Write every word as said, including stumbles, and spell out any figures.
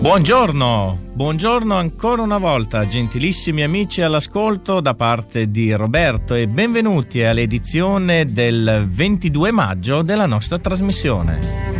Buongiorno, buongiorno ancora una volta, gentilissimi amici all'ascolto da parte di Roberto e benvenuti all'edizione del ventidue maggio della nostra trasmissione.